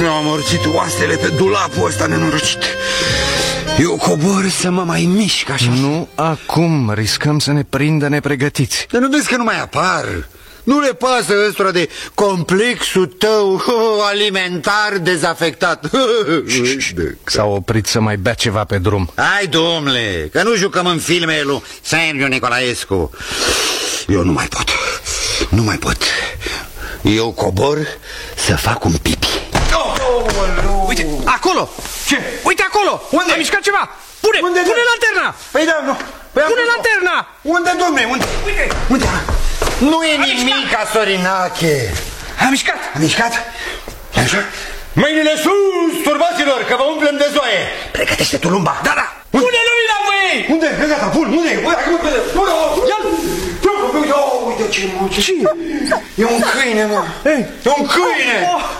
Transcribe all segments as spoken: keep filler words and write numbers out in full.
Mi-au amorțit oasele pe dulapul ăsta nenorocit. Eu cobor să mă mai mișc așa. Nu acum, riscăm să ne prindă nepregătiți. Dar nu vezi că nu mai apar? Nu le pasă ăstora de complexul tău alimentar dezafectat. S-au oprit să mai bea ceva pe drum. Hai, domnule, că nu jucăm în filme lui Sergiu Nicolaescu. Eu nu mai pot. Nu mai pot. Eu cobor să fac un pipi. Oh! Uite, acolo! Ce? Uite acolo! Unde? A mișcat ceva! Pune! Unde? Pune lanterna! Păi da, nu. Păi Pune lanterna! Unde, domne? Unde? Uite! Unde? Nu e nimic, Sorinache. A mișcat! A mișcat? A mișcat? Mâinile sus, turbaților, că vă umplem de zoaie. Pregătește tu lumba. Da, da! Pune lumina, băi! Unde? Gata, pun, unde? Ia-l! Uite ce muce. Ce? E un câine, mă. E un câine!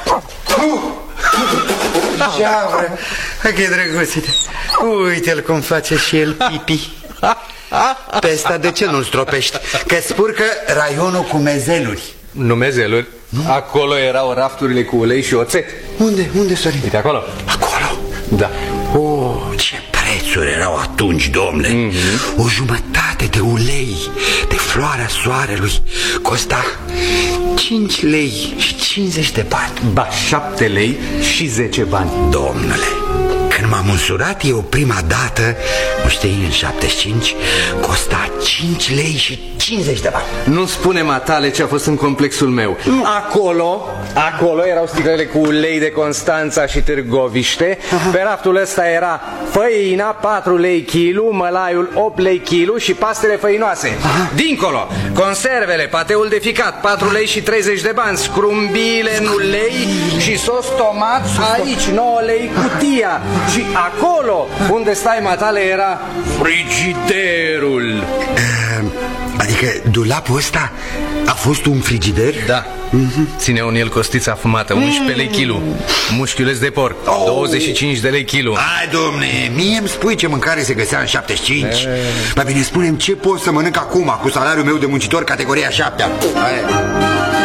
Ceavră. Hai că e drăguț, uite. Uite-l cum face și el pipi. Pe ăsta de ce nu-l stropești? Că spurcă raionul cu mezeluri. Nu mezeluri? Acolo erau rafturile cu ulei și oțet. Unde? Unde, Sorin? Uite acolo. Acolo? Da. Oh, ce prețuri erau atunci, domnule. mm-hmm. O jumătate de ulei de floarea soarelui costa cinci lei și cincizeci de bani. Ba, șapte lei și zece bani. Domnule, când m-am însurat eu prima dată, nu știi, în șaptezeci și cinci, costa cinci lei și cincizeci de bani. Nu spune matale ce a fost în complexul meu. Acolo, acolo erau sticlele cu ulei de Constanța și Târgoviște. Aha. Pe raftul ăsta era făina patru lei kilu, mălaiul opt lei kilu și pastele făinoase. Aha. Dincolo, conservele, pateul de ficat, patru lei și treizeci de bani, scrumbiile în ulei și sos tomat, aici nouă lei cutia. Și acolo, unde stai matale, era frigiderul. Adică dulapul ăsta a fost un frigider? Da. mm-hmm. Ține în el costița fumată, unsprezece lei kilu, mușchiuleț de porc, oh. douăzeci și cinci de lei kilu. Hai, domne, mie îmi spui ce mâncare se găsea în șaptezeci și cinci? Mai bine spune-mi ce pot să mănânc acum cu salariul meu de muncitor categoria șaptea. Hai.